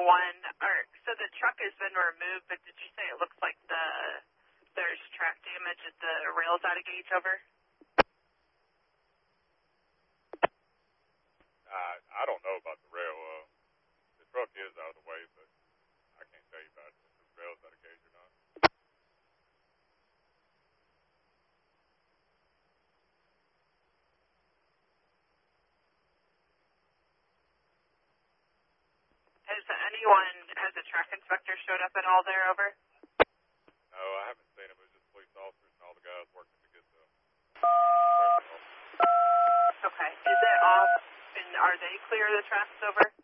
one, so the truck has been removed, but did you say it looks like there's track damage at the rails out of gauge over? I don't know about the rail. The truck is out of the way, but I can't tell you about if the rail's out of gauge or not. Has a track inspector showed up at all there, over? No, I haven't seen him. It was just police officers and all the guys working to get the... Okay. Is it off, and are they clear of the tracks, over?